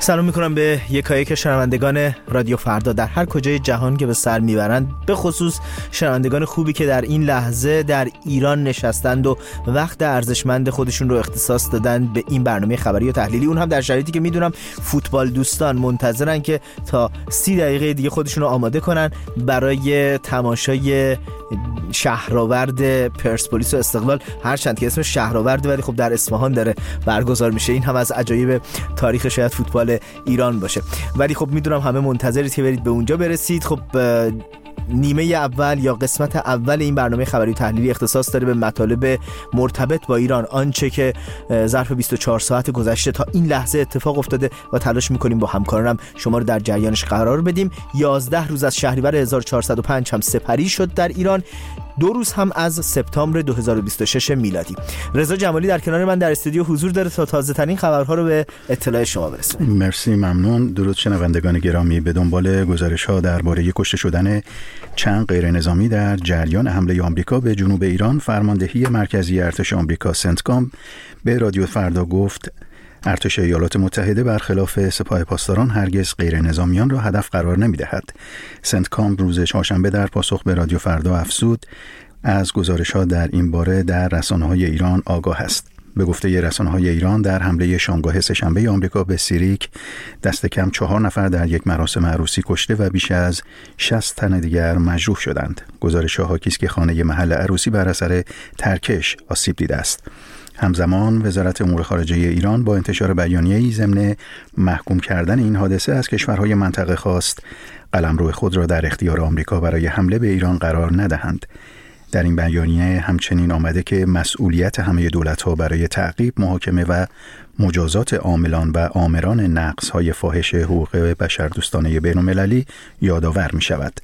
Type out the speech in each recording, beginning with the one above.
سلام میکنم به یکایک شنوندگان رادیو فردا در هر کجای جهان که به سر میبرند، به خصوص شنوندگان خوبی که در این لحظه در ایران نشستند و وقت ارزشمند خودشون رو اختصاص دادن به این برنامه خبری و تحلیلی، اون هم در شرایطی که میدونم فوتبال دوستان منتظرن که تا 30 دقیقه دیگه خودشون رو آماده کنن برای تماشای شهرآورد پرسپولیس و استقلال، هرچند که اسم شهرآورد ولی خب در اصفهان داره برگزار میشه. این هم از عجایب تاریخ شاید فوتبال ایران باشه، ولی خب میدونم همه منتظرید که برید به اونجا برسید. خب نیمه اول یا قسمت اول این برنامه خبری و تحلیلی اختصاص داره به مطالب مرتبط با ایران، آنچه که ظرف 24 ساعت گذشته تا این لحظه اتفاق افتاده و تلاش میکنیم با همکارانم شما رو در جریانش قرار بدیم. 11 روز از شهریور 1405 هم سپری شد در ایران، 2 روز هم از سپتامبر 2026 میلادی. رضا جمالی در کنار من در استودیو حضور داره تا تازه ترین خبرها رو به اطلاع شما برسونه. مرسی، ممنون. درود شنوندگان گرامی. به دنبال گزارش‌ها درباره کشته شدن چند غیر نظامی در جریان حمله آمریکا به جنوب ایران، فرماندهی مرکزی ارتش آمریکا سنتکام به رادیو فردا گفت ارتش ایالات متحده برخلاف سپاه پاسداران هرگز غیر نظامیان را هدف قرار نمی‌دهد. سنتکام روز چهارشنبه در پاسخ به رادیو فردا افزود از گزارش‌ها در این باره در رسانه‌های ایران آگاه است. به گفته رسانه‌های ایران، در حمله شامگاه سه‌شنبه آمریکا به سیریک دست کم 4 نفر در یک مراسم عروسی کشته و بیش از 60 تن دیگر مجروح شدند. گزارش‌ها حاکی است که خانه محل عروسی بر اثر ترکش آسیب دیده است. همزمان وزارت امور خارجه ایران با انتشار بیانیه‌ای ضمن محکوم کردن این حادثه از کشورهای منطقه خواست قلمرو خود را در اختیار آمریکا برای حمله به ایران قرار ندهند. در این بیانیه همچنین آمده که مسئولیت همه دولت‌ها برای تعقیب، محاکمه و مجازات عاملان و آمران نقض‌های فاحش حقوق بشردوستانه بین‌المللی یادآور می‌شود.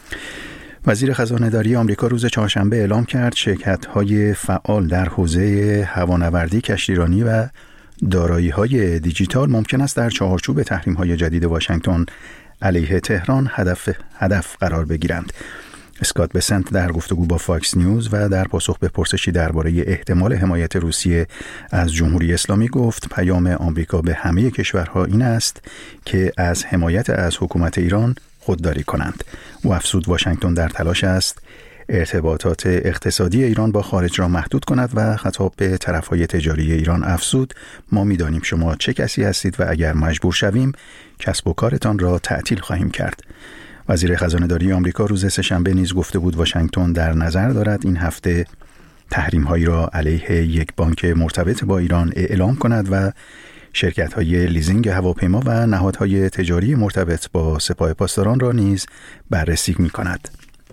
وزیر خزانه‌داری آمریکا روز چهارشنبه اعلام کرد شرکت‌های فعال در حوزه هوانوردی، کشتیرانی و دارایی‌های دیجیتال ممکن است در چارچوب تحریم‌های جدید واشنگتن علیه تهران هدف قرار بگیرند. اسکات بسنت در گفتگو با فاکس نیوز و در پاسخ به پرسشی درباره احتمال حمایت روسیه از جمهوری اسلامی گفت پیام آمریکا به همه کشورها این است که از حمایت از حکومت ایران خودداری کنند. او افزود واشنگتن در تلاش است ارتباطات اقتصادی ایران با خارج را محدود کند و خطاب به طرفهای تجاری ایران افزود ما می‌دانیم شما چه کسی هستید و اگر مجبور شویم کسب و کارتان را تعطیل خواهیم کرد. وزیر خزانه‌داری آمریکا روز سه‌شنبه نیز گفته بود واشنگتن در نظر دارد این هفته تحریم‌هایی را علیه یک بانک مرتبط با ایران اعلام کند و شرکت‌های لیزینگ هواپیما و نهادهای تجاری مرتبط با سپاه پاسداران را نیز بررسی می‌کند.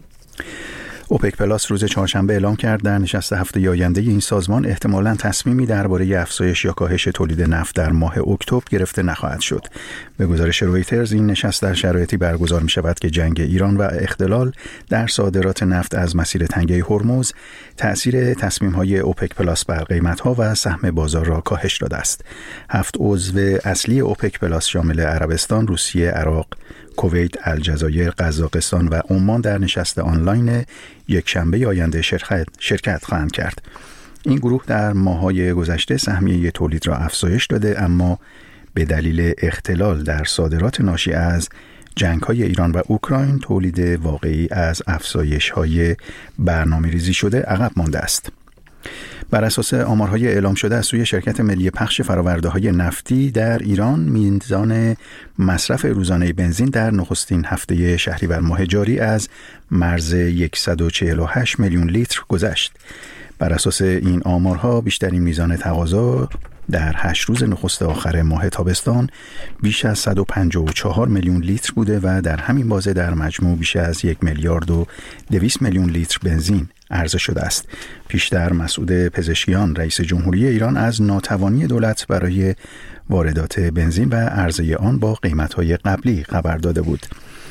اوپک پلاس روز چهارشنبه اعلام کرد در نشست هفته آینده این سازمان احتمالاً تصمیمی درباره افزایش یا کاهش تولید نفت در ماه اکتبر گرفته نخواهد شد. به گزارش رویترز این نشست در شرایطی برگزار می شود که جنگ ایران و اختلال در صادرات نفت از مسیر تنگه هرمز تأثیر تصمیم‌های اوپک پلاس بر قیمت‌ها و سهم بازار را کاهش داده است. 7 عضو اصلی اوپک پلاس شامل عربستان، روسیه، عراق، کویت، الجزایر، قزاقستان و عمان در نشست آنلاین یک شنبه آینده شرکت خواهند کرد. این گروه در ماه‌های گذشته سهمیه تولید را افزایش داده، اما به دلیل اختلال در صادرات ناشی از جنگ‌های ایران و اوکراین تولید واقعی از افزایش‌های برنامه‌ریزی شده عقب مانده است. بر اساس آمارهای اعلام شده از سوی شرکت ملی پخش فرآورده‌های نفتی در ایران، میزان مصرف روزانه بنزین در نخستین هفته شهریور ماه جاری از مرز 148 میلیون لیتر گذشت. بر اساس این آمارها بیشترین میزان تقاضا در 8 روز نخست آخر ماه تابستان بیش از 154 میلیون لیتر بوده و در همین بازه در مجموع بیش از 1 میلیارد و 200 میلیون لیتر بنزین عرضه شده است. پیشتر مسعود پزشکیان رئیس جمهوری ایران از ناتوانی دولت برای واردات بنزین و عرضه آن با قیمت‌های قبلی خبر داده بود.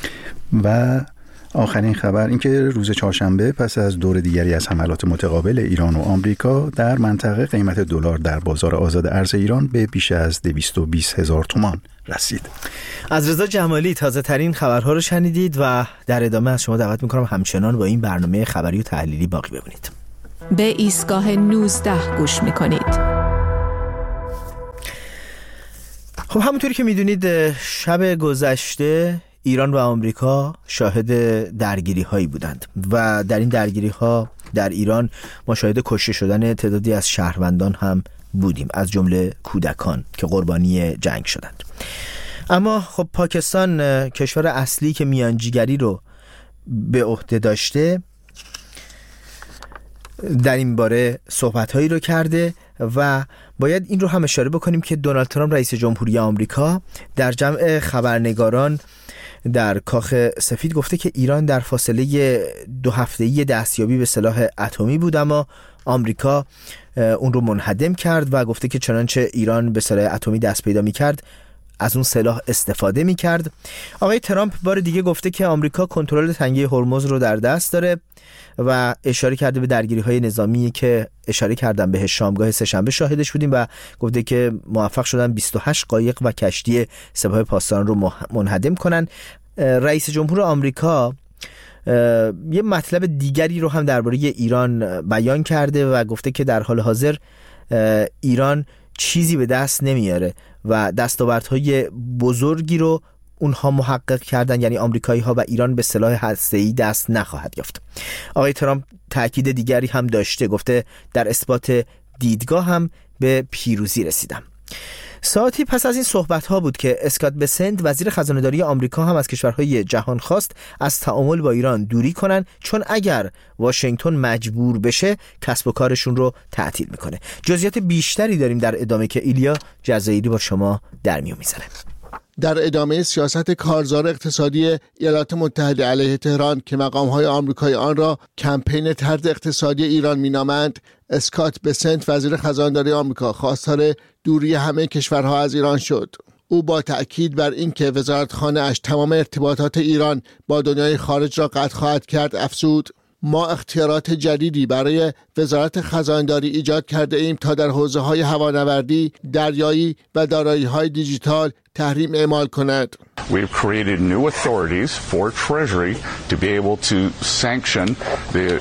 و آخرین خبر این که روز چهارشنبه پس از دور دیگری از حملات متقابل ایران و آمریکا در منطقه قیمت دلار در بازار آزاد ارز ایران به بیش از 220,000 تومان رسید. از رضا جمالی تازه ترین خبرها رو شنیدید و در ادامه از شما دعوت میکنم همچنان با این برنامه خبری و تحلیلی باقی بمونید. به ایستگاه 19 گوش میکنید. خب همونطوری که میدونید شب گذشته ایران و آمریکا شاهد درگیری هایی بودند و در این درگیری ها در ایران ما شاهد کشته شدن تعدادی از شهروندان هم بودیم، از جمله کودکان که قربانی جنگ شدند. اما خب پاکستان کشور اصلی که میانجیگری رو به عهده داشته در این باره صحبت‌هایی رو کرده و باید این رو هم اشاره بکنیم که دونالد ترامپ رئیس جمهوری آمریکا در جمع خبرنگاران در کاخ سفید گفته که ایران در فاصله 2 هفته‌ای دستیابی به سلاح اتمی بود، اما آمریکا اون رو منهدم کرد و گفته که چنانچه ایران به سلاح اتمی دست پیدا می‌کرد از اون سلاح استفاده می‌کرد. آقای ترامپ بار دیگه گفته که آمریکا کنترل تنگه هرمز رو در دست داره و اشاره کرده به درگیری‌های نظامی که اشاره کردم بهش شامگاه سه‌شنبه شاهدش بودیم و گفته که موفق شدن 28 قایق و کشتی سپاه پاسداران رو منهدم کنن. رئیس جمهور آمریکا یه مطلب دیگری رو هم درباره ایران بیان کرده و گفته که در حال حاضر ایران چیزی به دست نمیاره و دستاوردهای بزرگی رو اونها محقق کردن، یعنی آمریکایی ها و ایران به سلاح هسته‌ای دست نخواهد یافت. آقای ترامپ تأکید دیگری هم داشته، گفته در اثبات دیدگاه هم به پیروزی رسیدم. ساعتی پس از این صحبت ها بود که اسکات بسنت وزیر خزانه‌داری آمریکا هم از کشورهای جهان خواست از تعامل با ایران دوری کنن، چون اگر واشنگتن مجبور بشه کسب و کارشون رو تعطیل میکنه. جزئیات بیشتری داریم در ادامه که ایلیا جزایری با شما در میون میذاره. در ادامه سیاست کارزار اقتصادی ایالات متحده علیه تهران که مقام‌های آمریکایی آن را کمپین طرد اقتصادی ایران مینامند، اسکات بسنت وزیر خزانه‌داری آمریکا خواستار دوری همه کشورها از ایران شد. او با تأکید بر اینکه وزارتخانه اش تمام ارتباطات ایران با دنیای خارج را قطع خواهد کرد افزود: ما اختیارات جدیدی برای وزارت خزانه‌داری ایجاد کرده ایم تا در حوزه‌های هوانوردی، دریایی و دارایی‌های دیجیتال تحریم اعمال کند. We've created new authorities for Treasury to be able to sanction the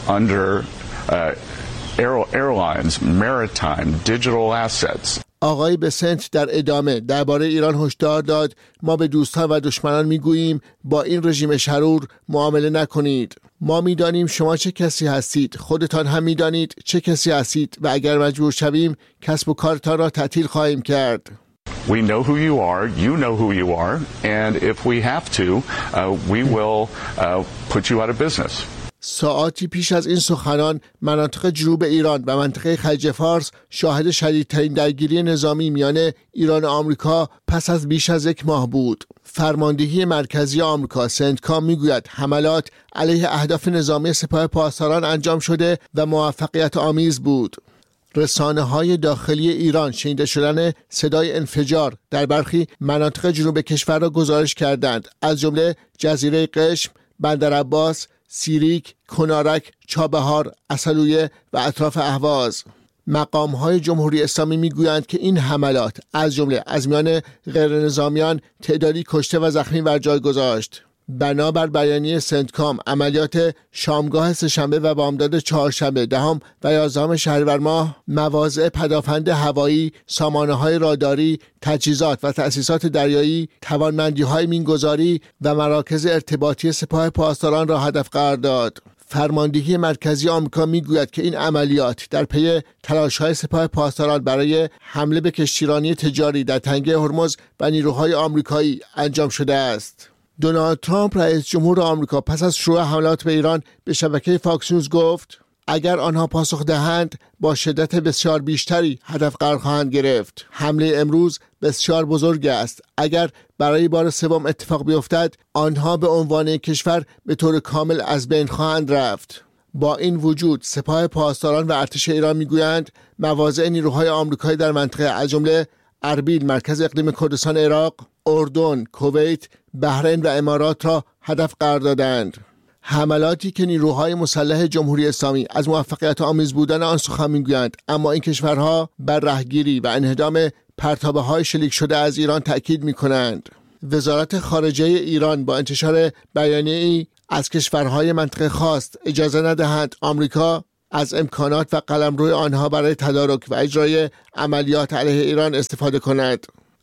airlines, maritime, digital assets. آقای بسنت در ادامه درباره ایران هشدار داد: ما به دوستان و دشمنان میگوییم با این رژیم شرور معامله نکنید. ما میدانیم شما چه کسی هستید، خودتان هم میدانید چه کسی هستید و اگر مجبور شویم کسب و کارتان را تعطیل خواهیم کرد. We know who you are, you know who you are, and if we have to, we will put you out of business. ساعاتی پیش از این سخنان مناطق جنوب ایران و منطقه خلیج فارس شاهد شدیدترین درگیری نظامی میان ایران و آمریکا پس از بیش از 1 ماه بود. فرماندهی مرکزی آمریکا سنتکام میگوید حملات علیه اهداف نظامی سپاه پاسداران انجام شده و موفقیت آمیز بود. رسانه‌های داخلی ایران شنیده شدن صدای انفجار در برخی مناطق جنوب کشور را گزارش کردند، از جمله جزیره قشم، بندرعباس، سیریک، کنارک، چابهار، عسلویه و اطراف اهواز. مقام‌های جمهوری اسلامی میگویند که این حملات از جمله از میان غیرنظامیان تعدادی کشته و زخمی بر جای گذاشت. بنابر بیانیه سنتکام، عملیات شامگاه سه‌شنبه و بامداد چهارشنبه 10 و 11 شهریور ماه مواضع پدافند هوایی، سامانه‌های راداری، تجهیزات و تأسیسات دریایی، توانمندی‌های مینگذاری و مراکز ارتباطی سپاه پاسداران را هدف قرار داد. فرماندهی مرکزی آمریکا میگوید که این عملیات در پی تلاش‌های سپاه پاسداران برای حمله به کشتیرانی تجاری در تنگه هرمز و نیروهای آمریکایی انجام شده است. دونالد ترامپ رئیس جمهور آمریکا پس از شروع حملات به ایران به شبکه فاکس نیوز گفت اگر آنها پاسخ دهند با شدت بسیار بیشتری هدف قرار خواهند گرفت. حمله امروز بسیار بزرگ است. اگر برای بار سوم اتفاق بیفتد آنها به عنوان کشور به طور کامل از بین خواهند رفت. با این وجود سپاه پاسداران و ارتش ایران میگویند مواضع نیروهای آمریکایی در منطقه از جمله اربیل مرکز اقلیم کردستان عراق، اردن، کویت، بحرین و امارات را هدف قرار دادند. حملاتی که نیروهای مسلح جمهوری اسلامی از موفقیت آمیز بودن آن سخن میگویند، اما این کشورها بر رهگیری و انهدام پرتابه‌های شلیک شده از ایران تأکید می‌کنند. وزارت خارجه ایران با انتشار بیانیه‌ای از کشورهای منطقه خواست اجازه ندهند آمریکا از امکانات و قلمرو آنها برای تدارک و اجرای عملیات علیه ایران استفاده کند.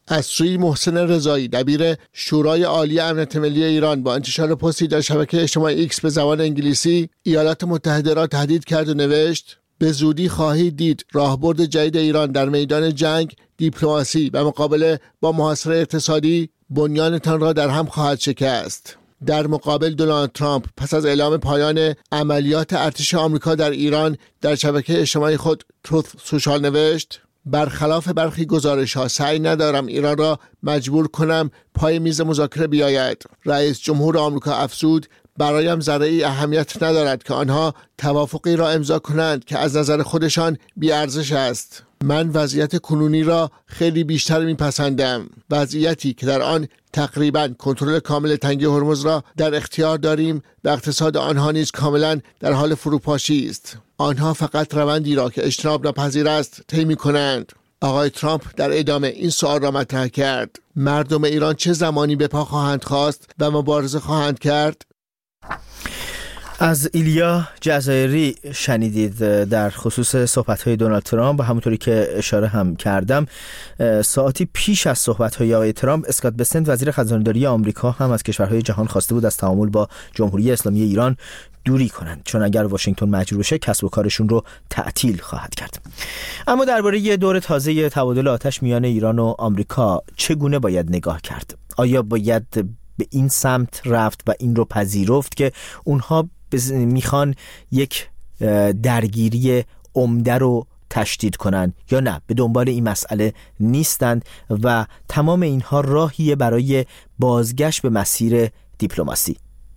از سوی محسن رضایی دبیر شورای عالی امنیت ملی ایران با انتشار پستی در شبکه اجتماعی ایکس به زبان انگلیسی ایالات متحده را تهدید کرد و نوشت: به زودی خواهید دید راهبرد جدید ایران در میدان جنگ، دیپلماسی و مقابله با محاصره اقتصادی بنیانتان را در هم خواهد شکست. در مقابل دونالد ترامپ پس از اعلام پایان عملیات ارتش آمریکا در ایران در شبکه اجتماعی خود تروث سوشال نوشت: برخلاف برخی گزارش‌ها سعی ندارم ایران را مجبور کنم پای میز مذاکره بیاید. رئیس جمهور آمریکا افزود: برایم ذره‌ای اهمیت ندارد که آنها توافقی را امضا کنند که از نظر خودشان بی‌ارزش است. من وضعیت کنونی را خیلی بیشتر میپسندم، وضعیتی که در آن تقریباً کنترل کامل تنگه هرمز را در اختیار داریم و اقتصاد آنها نیز کاملاً در حال فروپاشی است. آنها فقط روندی را که اجتناب ناپذیر است طی می‌کنند. آقای ترامپ در ادامه این سوال را مطرح کرد: مردم ایران چه زمانی به پا خواهند خواست و مبارزه خواهند کرد؟ از ایلیا جزایری شنیدید در خصوص صحبت‌های دونالد ترامپ و همونطوری که اشاره هم کردم ساعتی پیش از صحبت‌های آقای ترامپ اسکات بسنت وزیر خزانه‌داری آمریکا هم از کشورهای جهان خواسته بود از تعامل با جمهوری اسلامی ایران دوری کنند، چون اگر واشنگتن مجبور بشه کسب و کارشون رو تعطیل خواهد کرد. اما درباره یه دور تازه تبادل آتش میان ایران و آمریکا چگونه باید نگاه کرد؟ آیا باید به این سمت رفت و این رو پذیرفت که اونها میخوان یک درگیری عمده رو تشدید کنن، یا نه به دنبال این مسئله نیستند و تمام اینها راهیه برای بازگشت به مسیر دیپلماسی؟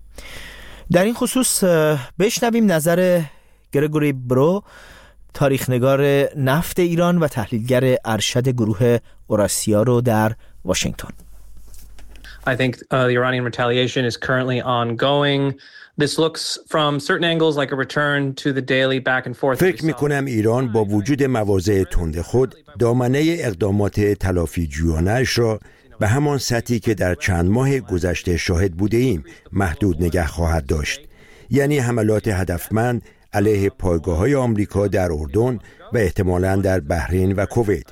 در این خصوص بشنویم نظر گرگوری برو، تاریخنگار نفت ایران و تحلیلگر ارشد گروه اوراسیا رو در واشنگتن. I think the Iranian retaliation is currently ongoing. This looks from certain angles like a return to the daily back and forth. فکر می‌کنم ایران با وجود مواضع تند خود دامنه اقدامات تلافی جویانه‌اش را به همان سطحی که در چند ماه گذشته شاهد بوده ایم محدود نگه خواهد داشت. یعنی حملات هدفمند علیه پایگاه‌های آمریکا در اردن و احتمالاً در بحرین و کویت.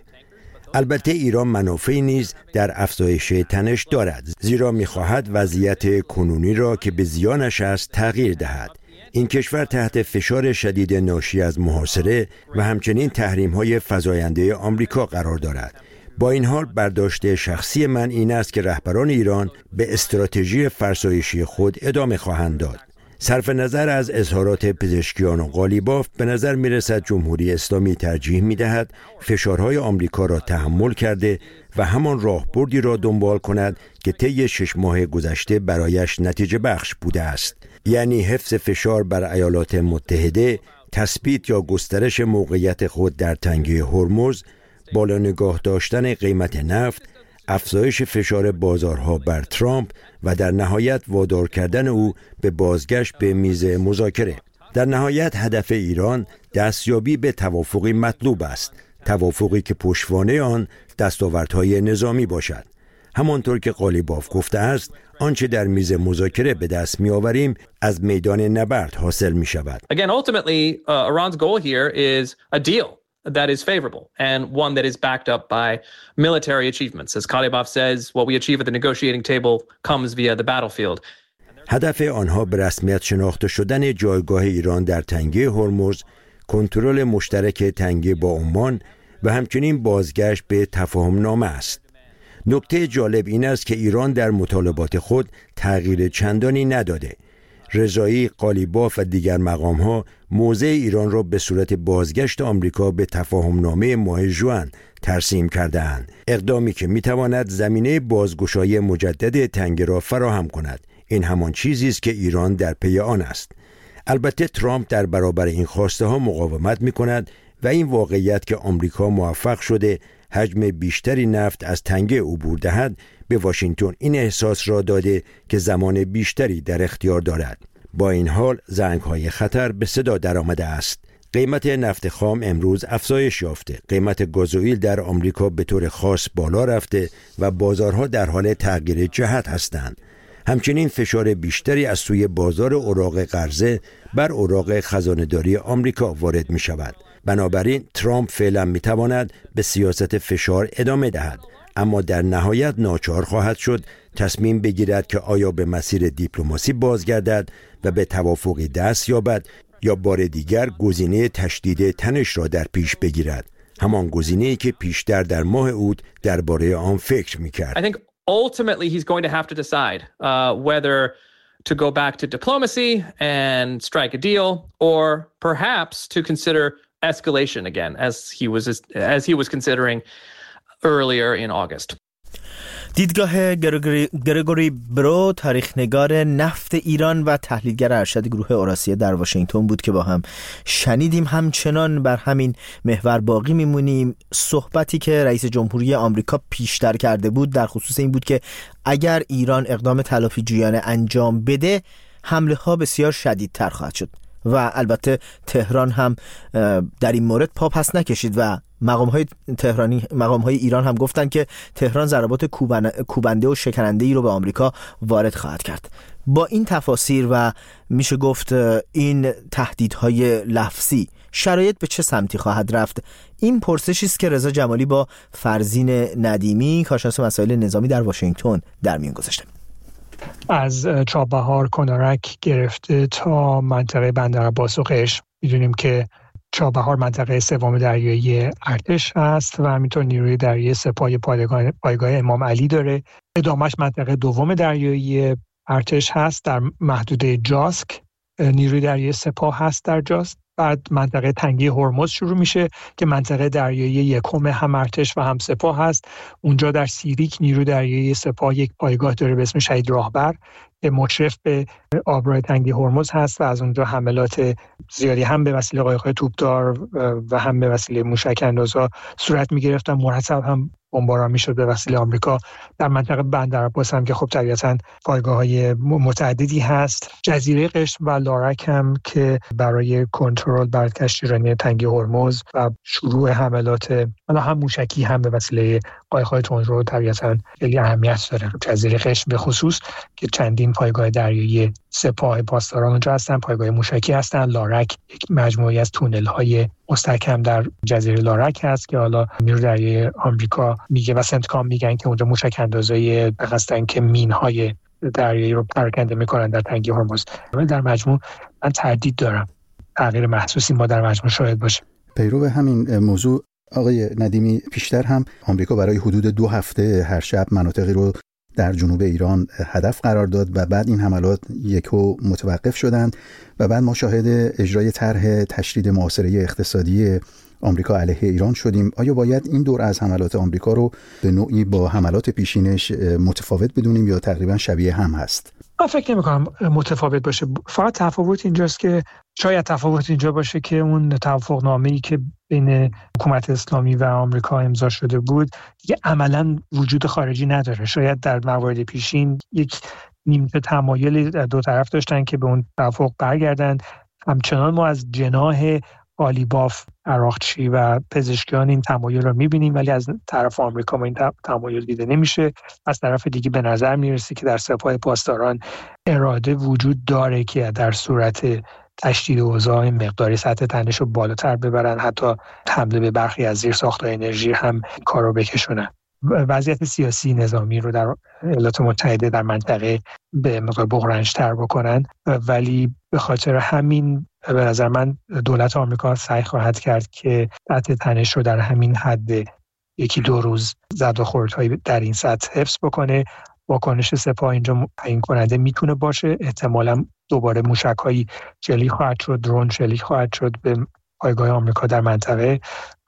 البته ایران منافعی نیز در افزایش تنش دارد، زیرا می‌خواهد وضعیت کنونی را که به زیانش است تغییر دهد. این کشور تحت فشار شدید ناشی از محاصره و همچنین تحریم‌های فزاینده آمریکا قرار دارد. با این حال برداشت شخصی من این است که رهبران ایران به استراتژی فرسایشی خود ادامه خواهند داد. صرف نظر از اظهارات پزشکیان و قالیباف به نظر می رسد جمهوری اسلامی ترجیح می دهد فشارهای آمریکا را تحمل کرده و همان راهبردی را دنبال کند که طی 6 ماه گذشته برایش نتیجه بخش بوده است، یعنی حفظ فشار بر ایالات متحده، تثبیت یا گسترش موقعیت خود در تنگه هرمز، بالا نگاه داشتن قیمت نفت، افزایش فشار بازارها بر ترامپ و در نهایت وادار کردن او به بازگشت به میز مذاکره. در نهایت هدف ایران دستیابی به توافقی مطلوب است، توافقی که پشتوانه آن دستاوردهای نظامی باشد. همانطور که قالیباف گفته است، آنچه در میز مذاکره به دست می‌آوریم از میدان نبرد حاصل می‌شود. Again, ultimately, Iran's goal here is a deal that is favorable and one that is backed up by military achievements. As Kalibov says, what we achieve at the negotiating table comes via the battlefield. هدف آنها به رسمیت شناخته شدن جایگاه ایران در تنگه هرمز، کنترل مشترک تنگه با عمان و همچنین بازگشت به تفاهم نامه است. نکته جالب این است که ایران در مطالبات خود تغییر چندانی نداده. رضایی، قالیباف و دیگر مقام‌ها موضع ایران را به صورت بازگشت آمریکا به تفاهمنامه ماه ژوئن ترسیم کرده‌اند، اقدامی که می‌تواند زمینه بازگشایی مجدد تنگه را فراهم کند. این همان چیزی است که ایران در پی آن است. البته ترامپ در برابر این خواسته‌ها مقاومت می‌کند و این واقعیت که آمریکا موفق شده حجم بیشتری نفت از تنگه عبور دهد به واشنگتن این احساس را داده که زمان بیشتری در اختیار دارد. با این حال زنگ‌های خطر به صدا درآمده است. قیمت نفت خام امروز افزایش یافته. قیمت گازوئیل در آمریکا به طور خاص بالا رفته و بازارها در حال تغییر جهت هستند. همچنین فشار بیشتری از سوی بازار اوراق قرضه بر اوراق خزانه‌داری آمریکا وارد می شود. بنابراین ترامپ فعلا می تواند به سیاست فشار ادامه دهد، اما در نهایت ناچار خواهد شد تصمیم بگیرد که آیا به مسیر دیپلماسی بازگردد و به توافقی دست یابد یا بار دیگر گزینه تشدید تنش را در پیش بگیرد، همان گزینه‌ای که پیشتر در ماه اوت درباره آن فکر می‌کرد. I think ultimately he's going to have to decide whether to go back to diplomacy and strike a deal or perhaps to consider escalation again as he was considering earlier in August. دیدگاه گرگوری برو، تاریخ نگار نفت ایران و تحلیلگر ارشد گروه اوراسیه در واشنگتن بود که با هم شنیدیم. همچنان بر همین محور باقی میمونیم. صحبتی که رئیس جمهوری آمریکا پیشتر کرده بود در خصوص این بود که اگر ایران اقدام تلافی جویانه انجام بده حمله ها بسیار شدیدتر خواهد شد و البته تهران هم در این مورد پا پس نکشید و مقام‌های ایران هم گفتند که تهران ضربات کوبنده و شکننده‌ای رو به آمریکا وارد خواهد کرد. با این تفاسیر و میشه گفت این تهدیدهای لفظی شرایط به چه سمتی خواهد رفت؟ این پرسشی است که رضا جمالی با فرزین ندیمی، کارشناس مسائل نظامی در واشنگتن، در میان گذاشته. از چابهار، کنارک گرفته تا منطقه بندرعباس و قشم میدونیم که چابهار منطقه سوم دریایی ارتش هست و همینطور نیروی دریایی سپاه پایگاه امام علی داره. ادامش منطقه دوم دریایی ارتش هست در محدوده جاسک، نیروی دریایی سپاه هست در جاسک. بعد منطقه تنگی هرمز شروع میشه که منطقه دریایی یکم هم ارتش و هم سپاه هست. اونجا در سیریک نیروی دریایی سپاه یک پایگاه داره به اسم شهید راهبر که مشرف به آبراه تنگی هرمز هست و از اونجا حملات زیادی هم به وسیله قایق‌های توپدار و هم به وسیله موشک اندازها صورت می‌گرفت و مرتب هم بمباران می‌شد به وسیله آمریکا. در منطقه بندرعباس هم که خب طبیعتاً پایگاه‌های متعددی هست. جزیره قشم و لارک هم که برای کنترل بر کشتیرانی تنگی هرمز و شروع حملات هم موشکی هم به وسیله قایق‌های تندرو طبیعتاً خیلی اهمیت داره. جزیره قشم به خصوص که چندین پایگاه دریایی سپاه پاسداران اونجا هستن، پایگاه موشکی هستن. لارک یک مجموعه‌ای از تونل‌های مستحکم در جزیره لارک هست که حالا نیروی دریایی آمریکا میگه و سنتکام میگن که اونجا موشک اندازای هستن که مین‌های دریایی رو پراکنده میکنن در تنگی هرمز. در مجموع من تردید دارم تغییر محسوسی ما در مجموع شاید باشه. پیرو همین موضوع آقای ندیمی، پیشتر هم آمریکا برای حدود 2 هفته هر شب مناطقی رو در جنوب ایران هدف قرار داد و بعد این حملات یکو متوقف شدند و بعد ما شاهد اجرای طرح تشدید محاصره اقتصادی آمریکا علیه ایران شدیم. آیا باید این دور از حملات آمریکا رو به نوعی با حملات پیشینش متفاوت بدونیم یا تقریبا شبیه هم هست؟ من فکر نمی‌کنم متفاوت باشه. فقط تفاوت اینجاست که شاید تفاوت اینجا باشه که اون توافقنامه‌ای که بین حکومت اسلامی و آمریکا امضا شده بود دیگه عملاً وجود خارجی نداره. شاید در موارد پیشین یک نیمه تمایلی دو طرف داشتن که به اون توافق برگردن. همچنان ما از جناح قالیباف، عراقچی و پزشکیان این تمایل رو می‌بینیم، ولی از طرف آمریکا ما این تمایل دیده نمیشه. از طرف دیگه به نظر میرسه که در سپاه پاسداران اراده وجود داره که در صورت تشدید اوضاع مقداری سطح تنش رو بالاتر ببرن، حتی حمله به برخی از زیرساخت‌های انرژی هم کارو بکشونن. وضعیت سیاسی نظامی رو در ایالات متحده در منطقه به مقدار بحران‌تر بکنن، ولی به خاطر همین به نظر من دولت آمریکا سعی خواهد کرد که سطح تنش رو در همین حد 1-2 روز زد و خوردهای در این سطح حفظ بکنه. واکنش سپاه اینجا تعیین کننده میتونه باشه. احتمالاً دوباره موشک‌های شلیک خواهد شد، درون شلیک خواهد شد به پایگاه آمریکا در منطقه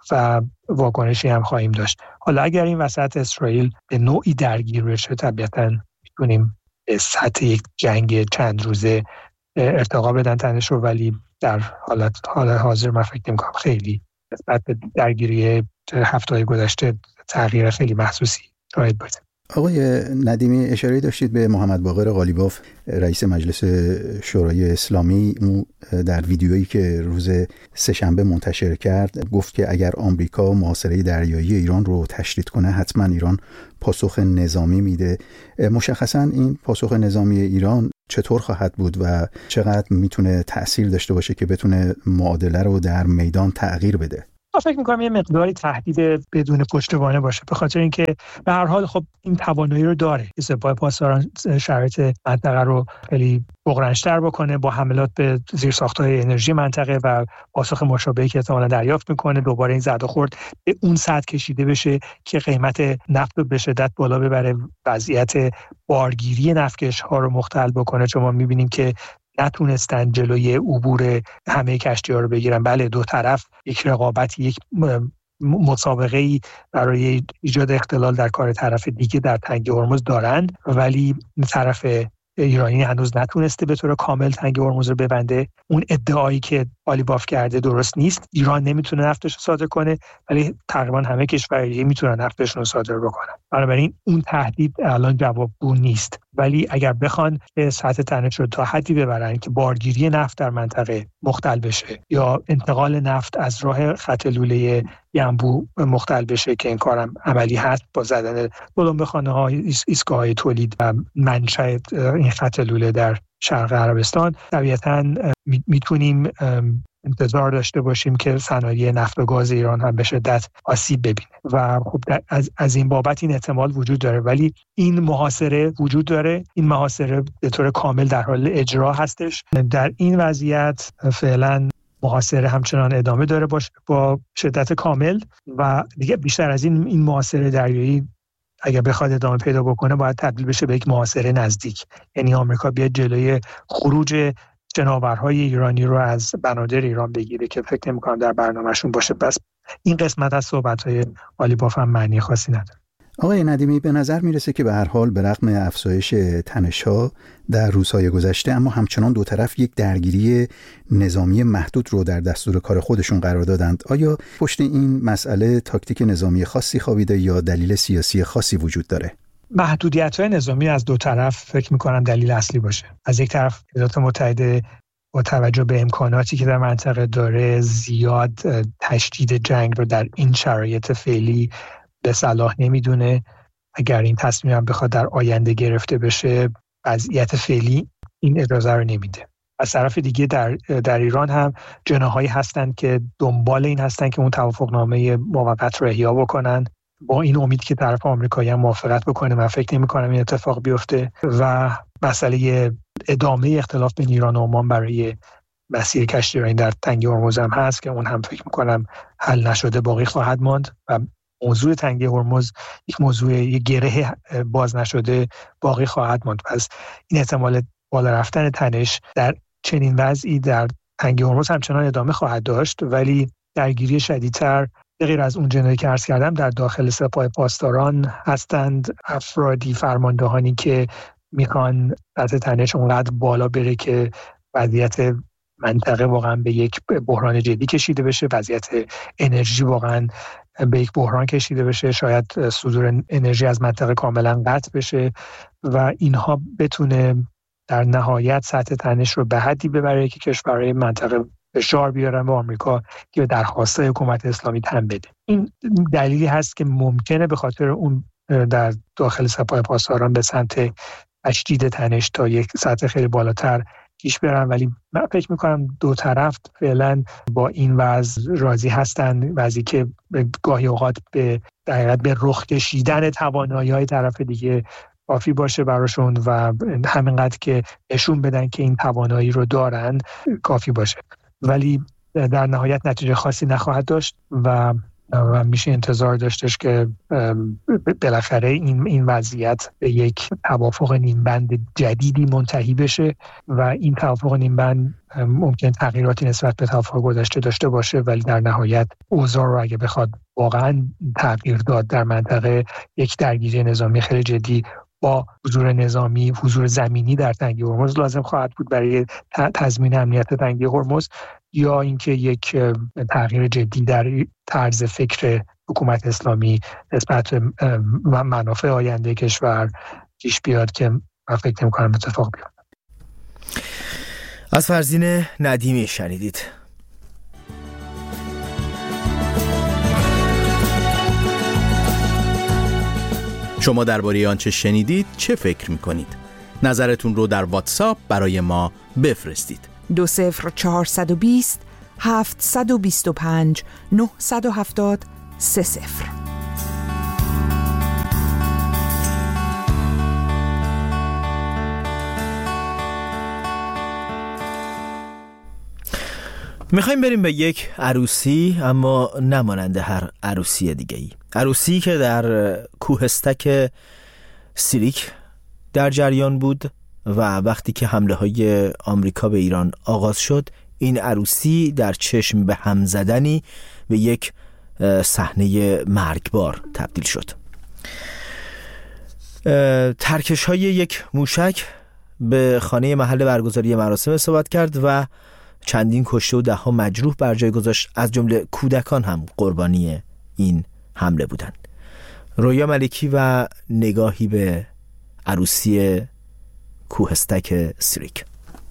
و واکنشی هم خواهیم داشت. حالا اگر این وسط اسرائیل به نوعی درگیر بشه، طبیعتاً میتونیم به سطح یک جنگ چند روزه ارتقا بدن تنش رو، ولی در حال حاضر من فکر نمی‌کنم خیلی سطح درگیری هفته‌های گذشته تغییر خیلی محسوسی شاید باشه. آقای ندیمی، اشاره داشتید به محمد باقر قالیباف، رئیس مجلس شورای اسلامی. در ویدیویی که روز سه‌شنبه منتشر کرد گفت که اگر آمریکا محاصره دریایی ایران رو تشدید کنه حتما ایران پاسخ نظامی میده. مشخصا این پاسخ نظامی ایران چطور خواهد بود و چقدر میتونه تأثیر داشته باشه که بتونه معادله رو در میدان تغییر بده؟ من فکر می‌کنم یه مقداری تهدید بدون پشتوانه باشه، به خاطر اینکه به هر حال خب این توانایی رو داره که سپاه پاسداران شرایط منطقه رو خیلی بغرنج‌تر بکنه با حملات به زیرساخت‌های انرژی منطقه و پاسخ مشابهی که احتمالاً دریافت می‌کنه. دوباره این زد و خورد به اون سطح کشیده بشه که قیمت نفت رو به شدت بالا ببره، وضعیت بارگیری نفتکش‌ها رو مختل بکنه. چون ما می‌بینیم که نتونستن جلوی عبور همه کشتی‌ها رو بگیرن. بله دو طرف یک رقابتی، یک مسابقه‌ای برای ایجاد اختلال در کار طرف دیگه در تنگه هرمز دارند، ولی طرف ایرانی هنوز نتونسته به طور کامل تنگه هرمز رو ببنده. اون ادعایی که قالیباف کرده درست نیست. ایران نمیتونه نفتش رو صادر کنه، ولی تقریبا همه کشورها میتونن نفتشون رو صادر بکنن. بنابراین اون تهدید الان جوابگو نیست. ولی اگر بخوان سطح تنش رو تا حدی ببرن که بارگیری نفت در منطقه مختل بشه یا انتقال نفت از راه خط لوله ینبوع مختل بشه که این کارم عملی هست با زدن بلوم خانه‌ها، ایستگاه‌های تولید و منشأ این خط لوله در شرق عربستان، طبیعتاً میتونیم انتظار داشته باشیم که صنایع نفت و گاز ایران هم به شدت آسیب ببینه و خب از این بابت این احتمال وجود داره. ولی این محاصره وجود داره، این محاصره به طور کامل در حال اجرا هستش. در این وضعیت فعلا محاصره همچنان ادامه داره با شدت کامل و دیگه بیشتر از این محاصره دریایی اگر بخواد ادامه پیدا بکنه باید تبدیل بشه به یک محاصره نزدیک، یعنی آمریکا بیاد جلوی خروج جناورهای ایرانی رو از بنادر ایران بگیره که فکر نمی‌کنم در برنامه‌شون باشه. بس این قسمت از صحبت‌های قالیباف هم معنی خاصی نداره. آقای ندیمی، به نظر میرسه که به هر حال به رغم افزایش تنش‌ها در روزهای گذشته اما همچنان دو طرف یک درگیری نظامی محدود رو در دستور کار خودشون قرار دادند. آیا پشت این مسئله تاکتیک نظامی خاصی خوابیده یا دلیل سیاسی خاصی وجود داره؟ محدودیت‌های نظامی از دو طرف فکر می‌کنم دلیل اصلی باشه. از یک طرف ایالات متحده با توجه به امکاناتی که در منطقه داره زیاد تشدید جنگ رو در این شرایط فعلی به صلاح نمیدونه. اگر این تصمیم هم بخواد در آینده گرفته بشه، وضعیت فعلی این اجازه رو نمیده. از طرف دیگه در ایران هم جناحایی هستن که دنبال این هستن که اون توافقنامه موقت رو احیا بکنن با این امید که طرف آمریکایی هم موافقت بکنه. من فکر نمی‌کنم این اتفاق بیفته و مسئله ادامه اختلاف بین ایران و عمان برای مسیر کشتیرانی در تنگه هرمز هم هست که اون هم فکر می‌کنم حل نشده باقی خواهد ماند و موضوع تنگه هرمز یک گره باز نشده باقی خواهد ماند. پس این احتمال بالا رفتن تنش در چنین وضعی در تنگه هرمز همچنان ادامه خواهد داشت، ولی درگیری شدیدتر غیر از اون جنایی که عرض کردم در داخل سپاه پاسداران هستند. افرادی فرماندهانی که میخوان سطح تنش اونقدر بالا بره که وضعیت منطقه واقعا به یک بحران جدی کشیده بشه، وضعیت انرژی واقعا به یک بحران کشیده بشه، شاید صدور انرژی از منطقه کاملا قطع بشه و اینها بتونه در نهایت سطح تنش رو به حدی ببره که کشورهای منطقه فشار بیارن به آمریکا که به درخواست حکومت اسلامی تن بده. این دلیلی هست که ممکنه به خاطر اون در داخل سپاه پاسداران به سمت تشدید تنش تا یک سطح خیلی بالاتر پیش برن، ولی من فکر میکنم دو طرف فعلا با این وضع راضی هستن، وضعی که گاهی اوقات به رخ کشیدن توانایی‌های طرف دیگه کافی باشه براشون و همینقدر که نشون بدن که این توانایی رو دارن کافی باشه، ولی در نهایت نتیجه خاصی نخواهد داشت و میشه انتظار داشتش که بالاخره این وضعیت به یک توافق نیمبند جدیدی منتهی بشه و این توافق نیمبند ممکن تغییراتی نسبت به توافق گذشته داشته باشه، ولی در نهایت اوضاع رو اگه بخواد واقعا تغییر داد در منطقه، یک درگیری نظامی خیلی جدی با حضور زمینی در تنگه هرمز لازم خواهد بود برای تضمین امنیت تنگه هرمز، یا اینکه یک تغییر جدی در طرز فکر حکومت اسلامی نسبت به منافع آینده کشور پیش بیاد که من فکر نمی‌کنم اتفاق بیفته. از فرزین ندیمی شنیدید. شما درباره آنچه شنیدید چه فکر می‌کنید؟ نظرتون رو در واتساپ برای ما بفرستید. 20420 725 970 30. میخوایم بریم به یک عروسی، اما نمانند هر عروسی دیگه‌ای. عروسی که در کوهستک سیریک در جریان بود و وقتی که حمله های آمریکا به ایران آغاز شد، این عروسی در چشم به هم زدنی به یک صحنه مرگبار تبدیل شد. ترکش های یک موشک به خانه محل برگزاری مراسم اصابت کرد و چندین کشته و 10 مجروح بر جای گذاشت، از جمله کودکان هم قربانی این حمله بودند. رویا ملکی و نگاهی به عروسی کوهستک سیریک.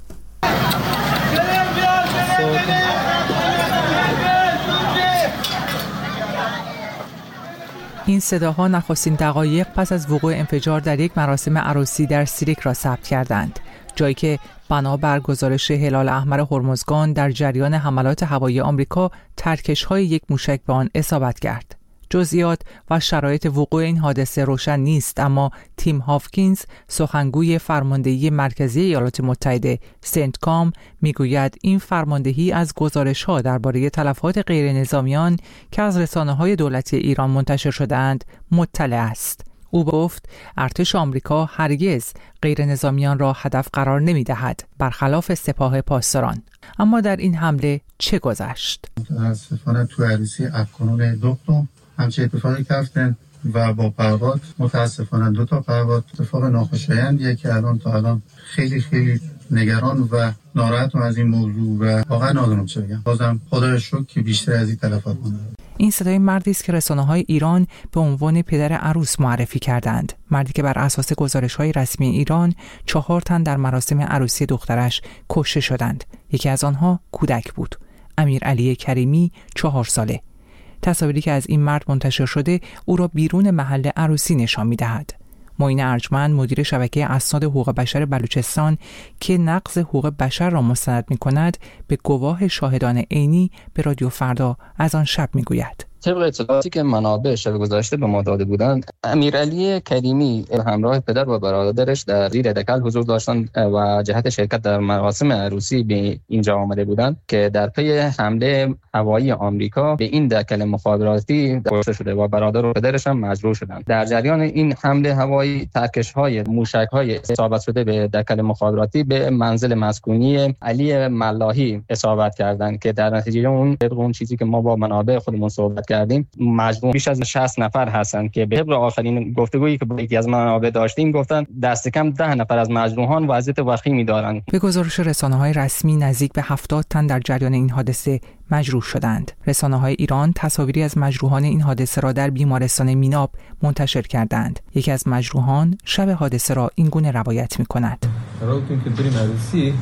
این صداها نخستین دقایق پس از وقوع انفجار در یک مراسم عروسی در سیریک را ثبت کردند، جایی که بنابر گزارش هلال احمر هرمزگان در جریان حملات هوایی آمریکا ترکش‌های یک موشک به آن اصابت کرد. جزئیات و شرایط وقوع این حادثه روشن نیست، اما تیم هافکینز، سخنگوی فرماندهی مرکزی ایالات متحده سنتکام، میگوید این فرماندهی از گزارش‌ها درباره تلفات غیر نظامیان که از رسانه‌های دولتی ایران منتشر شده‌اند مطلع است. او گفت ارتش آمریکا هرگز غیر نظامیان را هدف قرار نمی‌دهد، برخلاف سپاه پاسداران. اما در این حمله چه گذشت؟ متاسفانه تو عروسی افغانان دختم همچه اتفاقی کردن و با پرواز متاسفانه 2 تا پرواز اتفاق ناخوشایندیه که الان خیلی نگران و ناراحتم از این موضوع و واقعا نادونم چه بگم. بازم خدا رو شکر که بیشتر از این تلفات مونده. این صدای مردی است که رسانه‌های ایران به عنوان پدر عروس معرفی کردند. مردی که بر اساس گزارش‌های رسمی ایران 4 تن در مراسم عروسی دخترش کشته شدند. یکی از آنها کودک بود. امیرعلی کریمی 4 ساله. تصاویری که از این مرد منتشر شده او را بیرون محل عروسی نشان می‌دهد. معین ارجمند، مدیر شبکه اسناد حقوق بشر بلوچستان که نقض حقوق بشر را مستند می‌کند، به گواه شاهدان عینی به رادیو فردا از آن شب می‌گوید. طبق اطلاعاتی که منابع شب گذشته به ما داده بودند، امیرعلی کریمی همراه پدر و برادرش در زیر دکل حضور داشتند و جهت شرکت در مراسم عروسی به اینجا آمده بودند که در پی حمله هوایی آمریکا به این دکل مخابراتی کشته شده و برادر و پدرش هم مجروح شدند. در جریان این حمله هوایی ترکش‌های موشک‌های اصابت شده به دکل مخابراتی به منزل مسکونی علی ملاحی اصابت کردند که در نتیجه اون چیزی که ما با منابع خودمون صحبت کردیم، مجموع بیش از 60 نفر هستند که به طبق آخرین گفتگویی که با یکی از منابع داشتیم گفتن دست کم 10 نفر از مجروحان وضعیت وخیمی دارند. به گزارش رسانه‌های رسمی نزدیک به 70 تن در جریان این حادثه مجروح شدند. رسانه‌های ایران تصاویری از مجروحان این حادثه را در بیمارستان میناب منتشر کردند. یکی از مجروحان شب حادثه را این گونه روایت می‌کند. راهتون که بریم عروسی،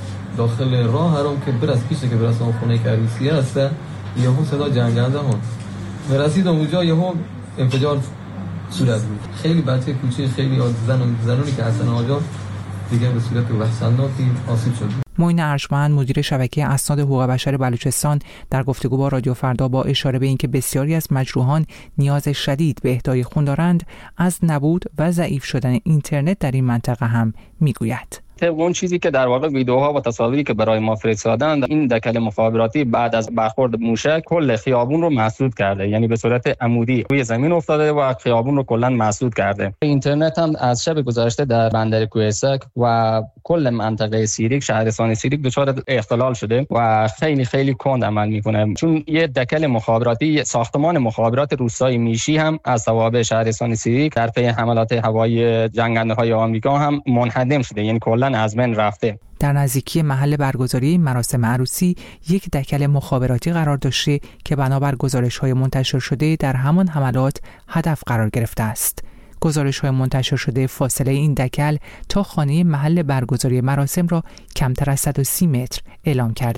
داخل راه هرم که برس پیشه که برس اون خونه که عروسی هست، یهو صدا جنگنده ها رسید اونجا، یهو انفجار صورت بود. خیلی بچه کوچیک، خیلی زنانی که هستن آجا دیگه به صورت وحشتناکی آسیب شد. معین ارجمند، مدیر شبکه اسناد حقوق بشر بلوچستان، در گفتگو با رادیو فردا با اشاره به اینکه بسیاری از مجروحان نیاز شدید به اهدای خون دارند، از نبود و ضعیف شدن اینترنت در این منطقه هم میگوید. طبق اون چیزی که در واقع ویدیوها و تصاویری که برای ما فرستادند، این دکل مخابراتی بعد از برخورد موشک کل خیابون رو مسدود کرده، یعنی به صورت عمودی روی زمین افتاده و خیابون رو کلا مسدود کرده. اینترنت هم از شب گذشته در بندر کوهستک و کل منطقه سیریک، شهرستان سیریک دچار اختلال شده و خیلی کند عمل میکنه، چون یه دکل مخابراتی، ساختمان مخابرات روستایی میشی هم از توابع شهرستان سیریک در پی حملات هوایی جنگنده‌های آمریکا هم منهدم شده، یعنی کلا از بین رفته. در نزدیکی محل برگزاری مراسم عروسی یک دکل مخابراتی قرار داشته که بنابر گزارش‌های منتشر شده در همان حملات هدف قرار گرفته است. گزارش‌های منتشر شده فاصله این دکل تا خانه محل برگزاری مراسم را کمتر از 130 متر اعلام کردند.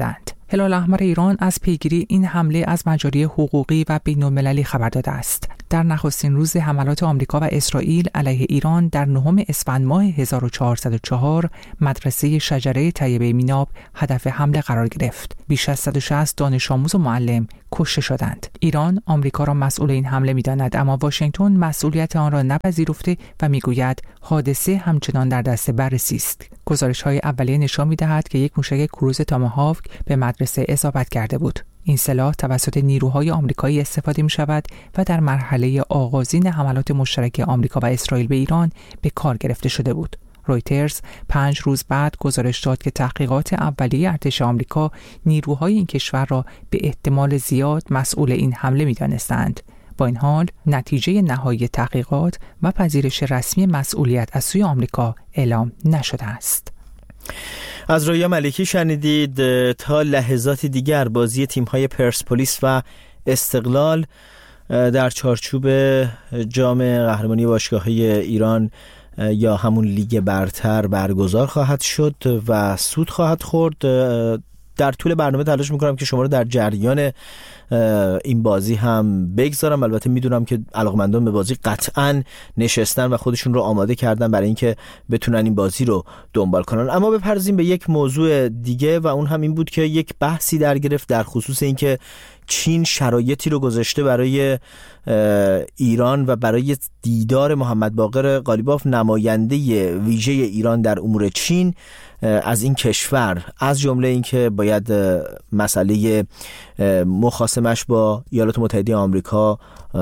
هلال احمر ایران از پیگیری این حمله از مجاری حقوقی و بین‌المللی خبر داده است. در نخستین روز حملات آمریکا و اسرائیل علیه ایران در 9 اسفند ماه 1404 مدرسه شجره طیبه میناب هدف حمله قرار گرفت. بیش از 160 دانش آموز و معلم کشته شدند. ایران آمریکا را مسئول این حمله می‌داند، اما واشنگتن مسئولیت آن را نپذیرفته و می‌گوید حادثه همچنان در دست بررسی است. گزارش‌های اولیه نشان می‌دهد که یک موشک کروز تاماهاوک به مدرسه اصابت کرده بود. این سلاح توسط نیروهای آمریکایی استفاده می‌شود و در مرحله آغازین حملات مشترک آمریکا و اسرائیل به ایران به کار گرفته شده بود. رویترز 5 روز بعد گزارش داد که تحقیقات اولیه ارتش آمریکا نیروهای این کشور را به احتمال زیاد مسئول این حمله می‌دانستند. با این حال نتیجه نهایی تحقیقات و پذیرش رسمی مسئولیت از سوی آمریکا اعلام نشده است. از رویا ملکی شنیدید. تا لحظات دیگر بازی تیم‌های پرسپولیس و استقلال در چارچوب جام قهرمانی باشگاه‌های ایران یا همون لیگ برتر برگزار خواهد شد و سود خواهد خورد. در طول برنامه تلاش میکنم که شما رو در جریان این بازی هم بگذارم. البته میدونم که علاقمندان به بازی قطعاً نشستن و خودشون رو آماده کردن برای اینکه بتونن این بازی رو دنبال کنن. اما بپردازیم به یک موضوع دیگه و اون هم این بود که یک بحثی در گرفت در خصوص اینکه چین شرایطی رو گذاشته برای ایران و برای دیدار محمد باقر قالیباف نماینده ویژه ایران در امور چین از این کشور، از جمله اینکه باید مسئله مخاصمش با ایالات متحده آمریکا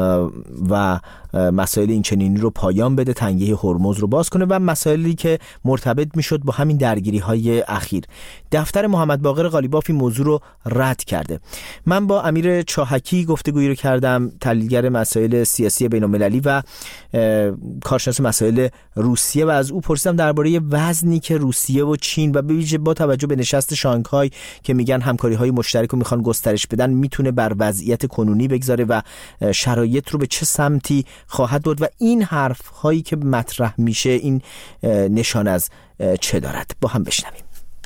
و مسائل این چنینی رو پایان بده، تنگه هرمز رو باز کنه و مسائلی که مرتبط میشد با همین درگیری های اخیر. دفتر محمد باقر قالیباف این موضوع رو رد کرده. من با امیر چاهکی گفتگویی رو کردم، تحلیلگر مسائل سیاسی بین‌المللی و کارشناس مسائل روسیه، و از او پرسیدم درباره وزنی که روسیه و چین و به ویژه با توجه به نشست شانگهای که میگن همکاری‌های مشترک رو میخوان گسترش بدن میتونه بر وضعیت کنونی بگذاره و شرایط رو به چه سمتی خواهد بود و این حرف هایی که مطرح میشه این نشان از چه دارد. با هم بشنویم.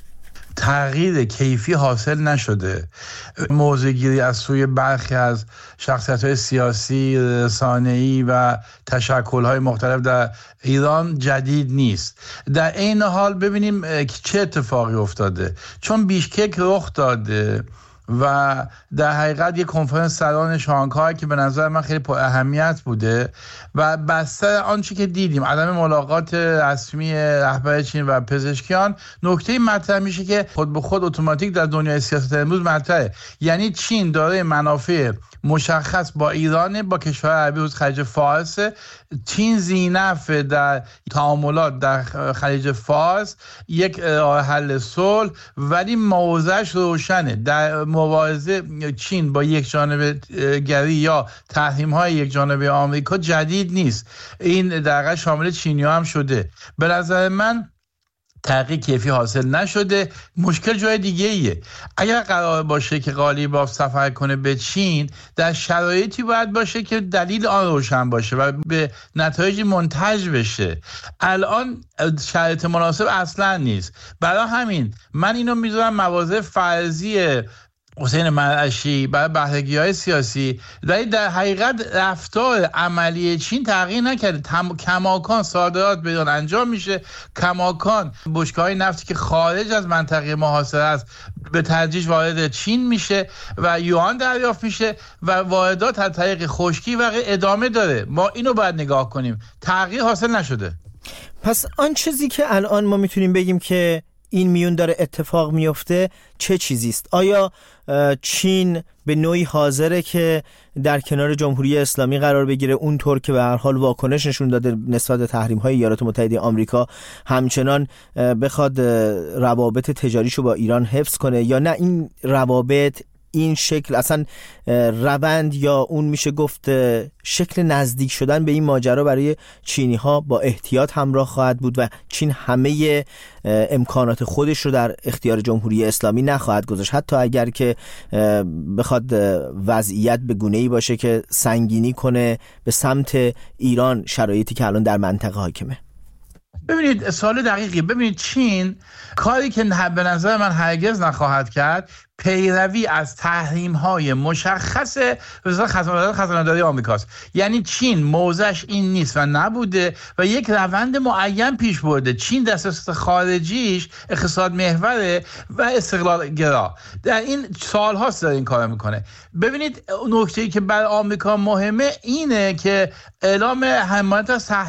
تغییر کیفی حاصل نشده. موضع‌گیری از سوی برخی از شخصیت‌های سیاسی، رسانه‌ای و تشکل‌های مختلف در ایران جدید نیست. در این حال ببینیم چه اتفاقی افتاده. چون بیشکک رخ داده و در حقیقت یک کنفرانس سران شانگهای که به نظر من خیلی پر اهمیت بوده و بستر آنچه که دیدیم عدم ملاقات رسمی رهبر چین و پزشکیان، نکته مطرح میشه که خود به خود اتوماتیک در دنیای سیاست امروز مطرحه. یعنی چین داره منافع مشخص با ایران، با کشور عربی حوزه خلیج فارس. چین ذینفع در تعاملات در خلیج فارس، یک راه حل صلح، ولی موضعش روشنه. در مبارزه چین با یک جانبه گری یا تحریم های یک جانبه آمریکا جدید نیست. این در شامل چینی‌ها هم شده. به نظر من تغییر کیفی حاصل نشده. مشکل جای دیگه ایه. اگر قرار باشه که قالیباف سفر کنه به چین، در شرایطی باید باشه که دلیل آن روشن باشه و به نتایج منتج بشه. الان شرایط مناسب اصلا نیست. برای همین من اینو میذارم مواضع فرضی حسین مرعشی برای بهره‌گیری‌های سیاسی، ولی در حقیقت رفتار عملی چین تغییر نکرده. کماکان صادرات به ایران انجام میشه، کماکان بشکه‌های نفتی که خارج از منطقه محاصره است به تدریج وارد چین میشه و یوان دریافت میشه و واردات از طریق خشکی و ادامه داره. ما اینو باید نگاه کنیم. تغییر حاصل نشده. پس آن چیزی که الان ما میتونیم بگیم که این میون داره اتفاق میفته چه چیزی است؟ آیا چین به نوعی حاضره که در کنار جمهوری اسلامی قرار بگیره، اونطور که به هر حال واکنش نشون داده نسبت به تحریم‌های ایالات متحده آمریکا، همچنان بخواد روابط تجاریشو با ایران حفظ کنه، یا نه این روابط، این شکل اصلا روند یا اون میشه گفت شکل نزدیک شدن به این ماجرا برای چینی ها با احتیاط همراه خواهد بود و چین همه امکانات خودش رو در اختیار جمهوری اسلامی نخواهد گذاشت، حتی اگر که بخواد وضعیت به گونه‌ای باشه که سنگینی کنه به سمت ایران شرایطی که الان در منطقه حاکمه؟ ببینید سوال دقیقی. ببینید چین کاری که به نظر من هرگز نخواهد کرد پیروی از تحریم‌های مشخص وزارت خزانه‌داری آمریکاست. یعنی چین موضعش این نیست و نبوده و یک روند معین پیش برده. چین در سیاست خارجیش اقتصاد محوره و استقلال گرا. در این سال‌هاست داره این کارو میکنه. ببینید نکته‌ای که برای آمریکا مهمه اینه که اعلام حمایت از